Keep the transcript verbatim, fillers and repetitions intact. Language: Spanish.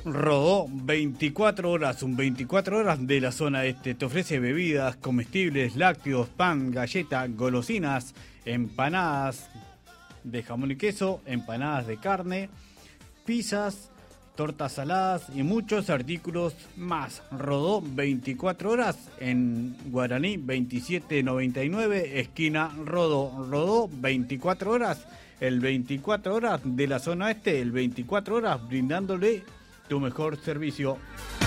Rodó veinticuatro horas, un veinticuatro horas de la zona este. Te ofrece bebidas, comestibles, lácteos, pan, galleta, golosinas, empanadas de jamón y queso, empanadas de carne, pizzas, tortas saladas y muchos artículos más. Rodó veinticuatro horas en Guaraní veintisiete noventa y nueve, esquina Rodó. Rodó veinticuatro horas, el veinticuatro horas de la zona este, el veinticuatro horas brindándole tu mejor servicio.